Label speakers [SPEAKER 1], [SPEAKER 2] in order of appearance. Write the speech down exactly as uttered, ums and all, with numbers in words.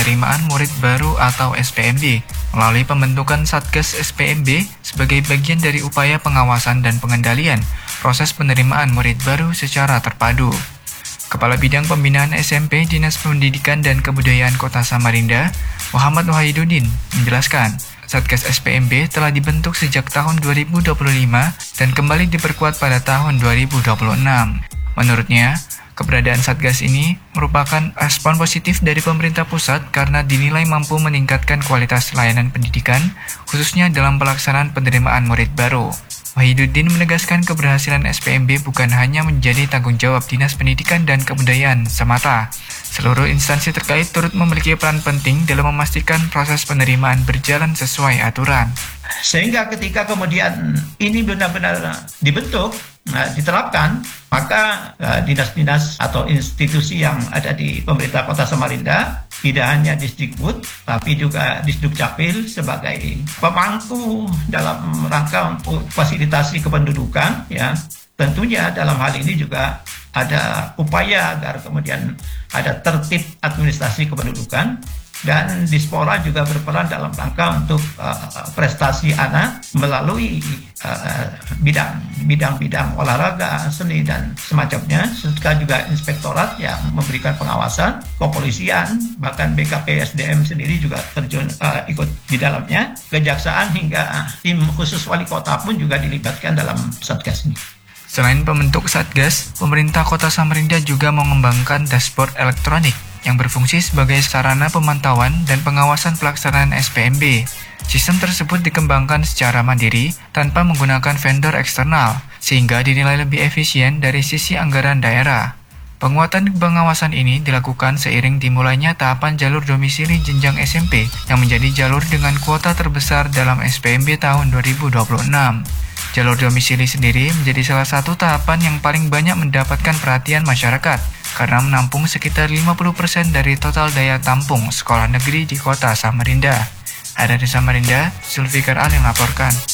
[SPEAKER 1] penerimaan murid baru atau S P M B melalui pembentukan Satgas S P M B sebagai bagian dari upaya pengawasan dan pengendalian proses penerimaan murid baru secara terpadu. Kepala Bidang Pembinaan S M P Dinas Pendidikan dan Kebudayaan Kota Samarinda, Muhammad Wahiduddin, menjelaskan, Satgas S P M B telah dibentuk sejak tahun dua ribu dua puluh lima dan kembali diperkuat pada tahun dua ribu dua puluh enam. Menurutnya, keberadaan Satgas ini merupakan respon positif dari pemerintah pusat karena dinilai mampu meningkatkan kualitas layanan pendidikan, khususnya dalam pelaksanaan penerimaan murid baru. Wahiduddin menegaskan keberhasilan S P M B bukan hanya menjadi tanggung jawab Dinas Pendidikan dan Kebudayaan semata. Seluruh instansi terkait turut memiliki peran penting dalam memastikan proses penerimaan berjalan sesuai aturan.
[SPEAKER 2] Sehingga ketika kemudian ini benar-benar dibentuk, nah, diterapkan, maka uh, dinas-dinas atau institusi yang ada di pemerintah Kota Samarinda, tidak hanya Disdikbud, tapi juga Disdukcapil sebagai pemangku dalam rangka untuk fasilitasi kependudukan, ya. Tentunya dalam hal ini juga ada upaya agar kemudian ada tertib administrasi kependudukan, dan Dispora juga berperan dalam rangka untuk uh, prestasi anak melalui uh, bidang bidang-bidang olahraga, seni dan semacamnya, serta juga inspektorat yang memberikan pengawasan, kepolisian, bahkan B K P S D M sendiri juga terjun uh, ikut di dalamnya, kejaksaan hingga tim khusus wali kota pun juga dilibatkan dalam Satgas ini.
[SPEAKER 1] Selain pembentuk Satgas, pemerintah Kota Samarinda juga mengembangkan dashboard elektronik yang berfungsi sebagai sarana pemantauan dan pengawasan pelaksanaan S P M B. Sistem tersebut dikembangkan secara mandiri tanpa menggunakan vendor eksternal, sehingga dinilai lebih efisien dari sisi anggaran daerah. Penguatan pengawasan ini dilakukan seiring dimulainya tahapan jalur domisili jenjang S M P yang menjadi jalur dengan kuota terbesar dalam S P M B tahun dua ribu dua puluh enam. Jalur domisili sendiri menjadi salah satu tahapan yang paling banyak mendapatkan perhatian masyarakat karena menampung sekitar lima puluh persen dari total daya tampung sekolah negeri di Kota Samarinda. Ada di Samarinda, Zulfikar Ali melaporkan.